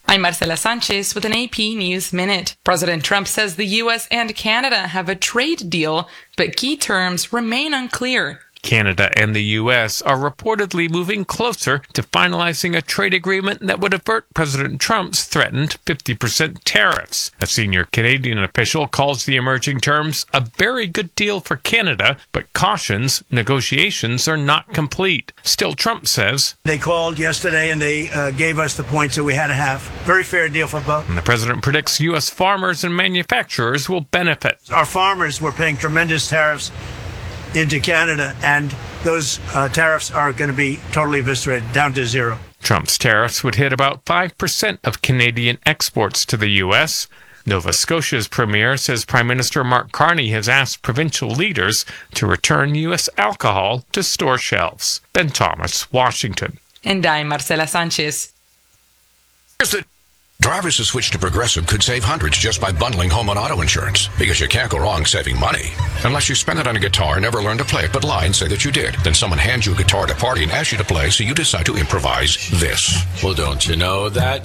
I'm Marcela Sanchez with an AP News Minute. President Trump says the U.S. and Canada have a trade deal, but key terms remain unclear. Canada and the U.S. are reportedly moving closer to finalizing a trade agreement that would avert President Trump's threatened 50% tariffs. A senior Canadian official calls the emerging terms a very good deal for Canada, but cautions negotiations are not complete. Still, Trump says, They called yesterday and they gave us the points that we had to have. Very fair deal for both. And the president predicts U.S. farmers and manufacturers will benefit. Our farmers were paying tremendous tariffs into Canada, and those tariffs are going to be totally eviscerated, down to zero. Trump's tariffs would hit about 5% of Canadian exports to the U.S. Nova Scotia's premier says Prime Minister Mark Carney has asked provincial leaders to return U.S. alcohol to store shelves. Ben Thomas, Washington. And I'm Marcela Sanchez. Drivers who switch to Progressive could save hundreds just by bundling home and auto insurance, because you can't go wrong saving money. Unless you spend it on a guitar, never learn to play it, but lie and say that you did. Then someone hands you a guitar at a party and asks you to play, so you decide to improvise this. Well, don't you know that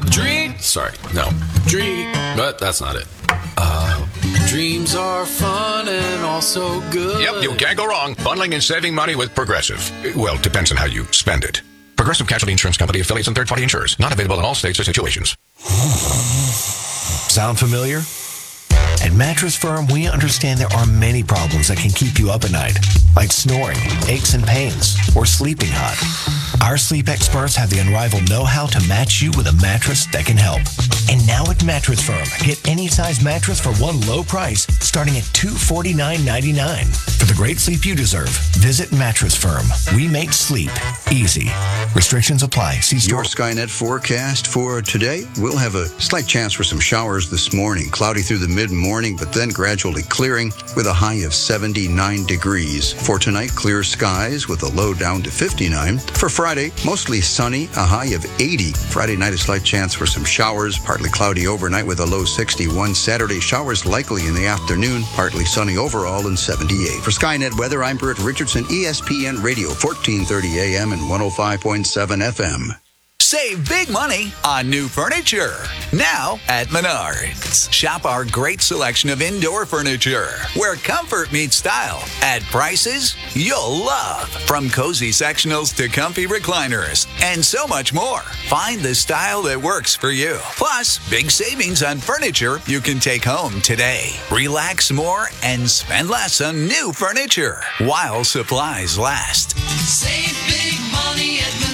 but that's not it. Dreams are fun and also good. Yep, you can't go wrong bundling and saving money with Progressive. Well, depends on how you spend it. Progressive Casualty Insurance Company, affiliates, and third-party insurers. Not available in all states or situations. Sound familiar? At Mattress Firm, we understand there are many problems that can keep you up at night, like snoring, aches and pains, or sleeping hot. Our sleep experts have the unrivaled know-how to match you with a mattress that can help. And now at Mattress Firm, get any size mattress for one low price, starting at $249.99. For the great sleep you deserve, visit Mattress Firm. We make sleep easy. Restrictions apply. See store. Your Skynet forecast for today. We'll have a slight chance for some showers this morning. Cloudy through the mid-morning, but then gradually clearing with a high of 79 degrees. For tonight, clear skies with a low down to 59. For Friday, mostly sunny, a high of 80. Friday night, a slight chance for some showers, partly cloudy overnight with a low 61. Saturday, showers likely in the afternoon, partly sunny overall and 78. For Skynet weather, I'm Bert Richardson, ESPN Radio, 1430 AM and 105.7 FM. Save big money on new furniture. Now at Menards. Shop our great selection of indoor furniture, where comfort meets style, at prices you'll love. From cozy sectionals to comfy recliners, and so much more. Find the style that works for you. Plus, big savings on furniture you can take home today. Relax more and spend less on new furniture while supplies last. Save big money at Menards.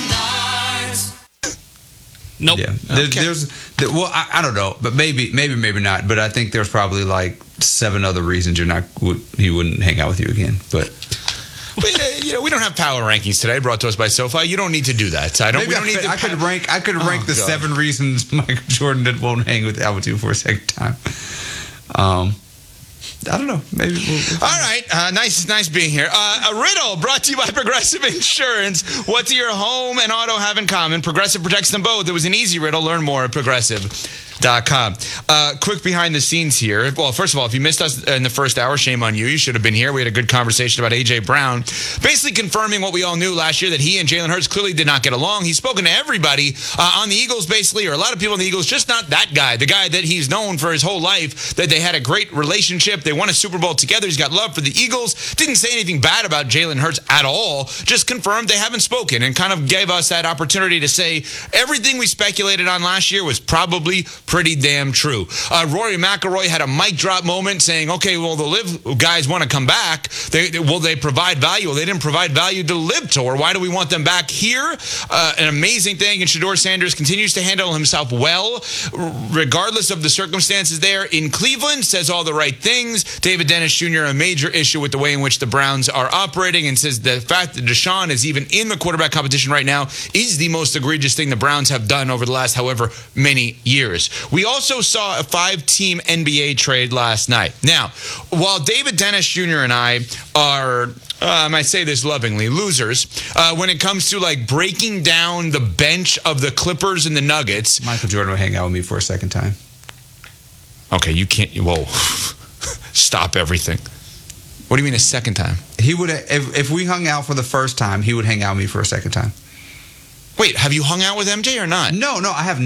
Nope. Yeah. Well, I don't know, but maybe not. But I think there's probably like 7 other reasons he wouldn't hang out with you again. But we don't have power rankings today, brought to us by SoFi. You don't need to do that. I could rank the 7 reasons Michael Jordan won't hang out with you for a second time. I don't know. Maybe we'll all right. Nice being here. A riddle brought to you by Progressive Insurance. What do your home and auto have in common? Progressive protects them both. It was an easy riddle. Learn more at Progressive.com. Quick behind the scenes here. Well, first of all, if you missed us in the first hour, shame on you. You should have been here. We had a good conversation about A.J. Brown, basically confirming what we all knew last year, that he and Jalen Hurts clearly did not get along. He's spoken to everybody on the Eagles, basically, or a lot of people on the Eagles, just not that guy, the guy that he's known for his whole life, that they had a great relationship. They won a Super Bowl together. He's got love for the Eagles. Didn't say anything bad about Jalen Hurts at all. Just confirmed they haven't spoken and kind of gave us that opportunity to say everything we speculated on last year was probably pretty damn true. Rory McIlroy had a mic drop moment saying, okay, well, the Live guys want to come back. Will they provide value? Well, they didn't provide value to the Live Tour. Why do we want them back here? An amazing thing, and Shedeur Sanders continues to handle himself well, regardless of the circumstances there in Cleveland, says all the right things. David Dennis Jr., a major issue with the way in which the Browns are operating, and says the fact that Deshaun is even in the quarterback competition right now is the most egregious thing the Browns have done over the last however many years. We also saw a 5-team NBA trade last night. Now, while David Dennis Jr. and I are, I might say this lovingly, losers when it comes to like breaking down the bench of the Clippers and the Nuggets. Michael Jordan would hang out with me for a second time. Okay, you can't. Whoa. Stop everything. What do you mean a second time? He would, if we hung out for the first time, he would hang out with me for a second time. Wait, have you hung out with MJ or not? No, I have